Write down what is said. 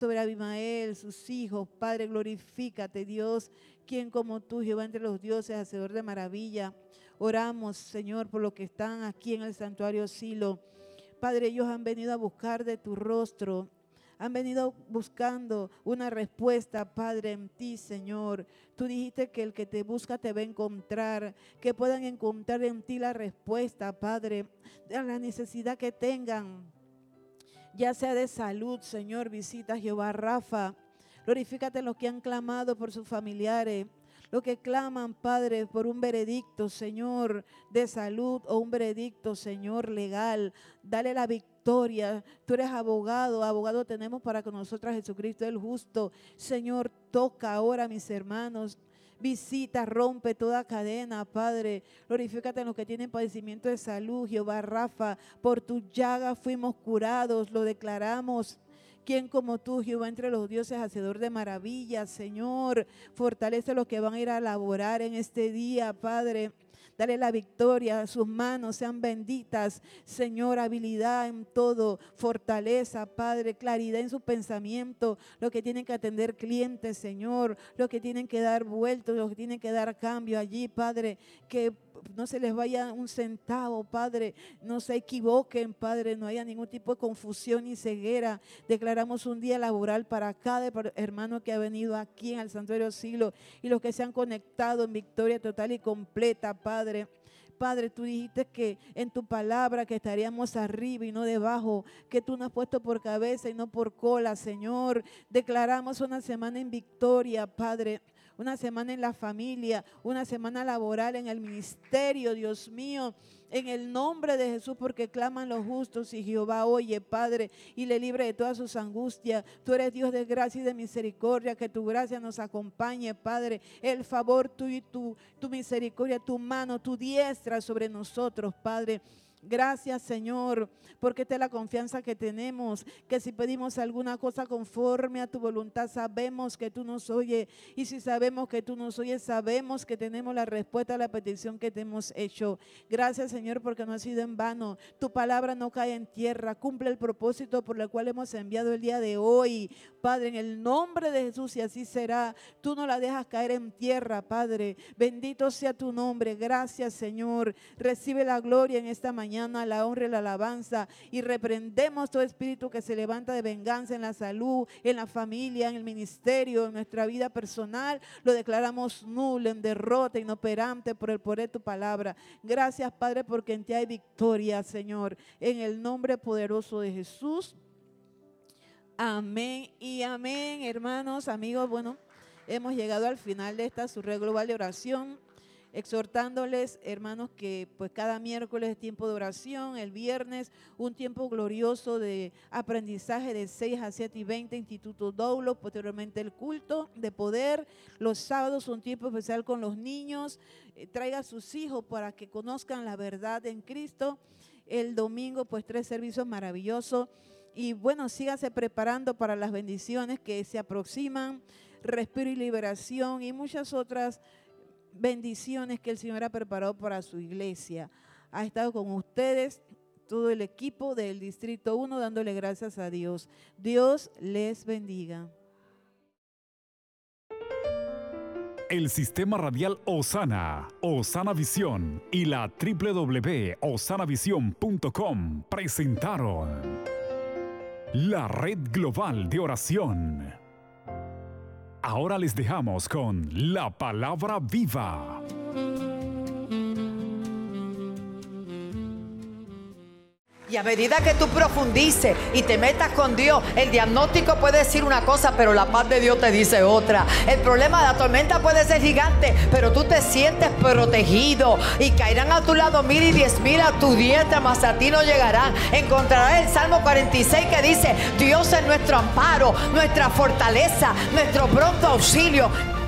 sobre Abimael, sus hijos. Padre, glorifícate, Dios, quien como tú, Jehová entre los dioses, hacedor de maravilla. Oramos, Señor, por los que están aquí en el santuario Silo. Padre, ellos han venido a buscar de tu rostro. Han venido buscando una respuesta, Padre, en ti, Señor. Tú dijiste que el que te busca te va a encontrar, que puedan encontrar en ti la respuesta, Padre, de la necesidad que tengan, ya sea de salud, Señor. Visita, Jehová Rafa. Glorifícate en los que han clamado por sus familiares, los que claman, Padre, por un veredicto, Señor, de salud o un veredicto, Señor, legal. Dale la victoria. Tú eres abogado, abogado tenemos para con nosotros Jesucristo el justo. Señor, toca ahora a mis hermanos. Visita, rompe toda cadena, Padre. Glorifícate en los que tienen padecimiento de salud, Jehová Rafa. Por tu llaga fuimos curados, lo declaramos. ¿Quién como tú, Jehová entre los dioses, hacedor de maravillas, Señor? Fortalece a los que van a ir a laborar en este día, Padre. Dale la victoria, sus manos sean benditas, Señor, habilidad en todo, fortaleza, Padre, claridad en su pensamiento, los que tienen que atender clientes, Señor, los que tienen que dar vueltos, los que tienen que dar cambio allí, Padre, que no se les vaya un centavo, Padre, no se equivoquen, Padre, no haya ningún tipo de confusión ni ceguera. Declaramos un día laboral para cada hermano que ha venido aquí en el Santuario Silo y los que se han conectado en victoria total y completa, Padre. Padre, tú dijiste que en tu palabra que estaríamos arriba y no debajo, que tú nos has puesto por cabeza y no por cola, Señor. Declaramos una semana en victoria, Padre. Una semana en la familia, una semana laboral en el ministerio, Dios mío, en el nombre de Jesús, porque claman los justos y Jehová oye, Padre, y le libre de todas sus angustias. Tú eres Dios de gracia y de misericordia, que tu gracia nos acompañe, Padre, el favor tuyo y tu misericordia, tu mano, tu diestra sobre nosotros, Padre. Gracias, Señor, porque esta es la confianza que tenemos, que si pedimos alguna cosa conforme a tu voluntad, sabemos que tú nos oyes, y si sabemos que tú nos oyes, sabemos que tenemos la respuesta a la petición que te hemos hecho. Gracias, Señor, porque no ha sido en vano, tu palabra no cae en tierra, cumple el propósito por el cual hemos enviado el día de hoy, Padre, en el nombre de Jesús, y así será. Tú no la dejas caer en tierra, Padre. Bendito sea tu nombre. Gracias, Señor. Recibe la gloria en esta mañana, la honra y la alabanza, y reprendemos todo espíritu que se levanta de venganza en la salud, en la familia, en el ministerio, en nuestra vida personal. Lo declaramos nulo, en derrota, inoperante por el poder de tu palabra. Gracias, Padre, porque en ti hay victoria, Señor, en el nombre poderoso de Jesús. Amén y amén, hermanos, amigos. Bueno, hemos llegado al final de esta su red global de oración, exhortándoles, hermanos, que pues cada miércoles es tiempo de oración, el viernes un tiempo glorioso de aprendizaje de 6 a 7 y 20, Instituto Doulos, posteriormente el culto de poder, los sábados un tiempo especial con los niños, traiga a sus hijos para que conozcan la verdad en Cristo, el domingo pues 3 servicios maravillosos. Y bueno, sígase preparando para las bendiciones que se aproximan, respiro y liberación y muchas otras bendiciones que el Señor ha preparado para su iglesia. Ha estado con ustedes todo el equipo del Distrito 1 dándole gracias a Dios. Dios les bendiga. El Sistema Radial Osana, Osana Visión y la www.osanavision.com presentaron la Red Global de Oración. Ahora les dejamos con la palabra viva. Y a medida que tú profundices y te metas con Dios, el diagnóstico puede decir una cosa, pero la paz de Dios te dice otra. El problema de la tormenta puede ser gigante, pero tú te sientes protegido. Y caerán a tu lado 1000 y 10,000 a tu diestra, mas a ti no llegarán. Encontrarás el Salmo 46 que dice: Dios es nuestro amparo, nuestra fortaleza, nuestro pronto auxilio.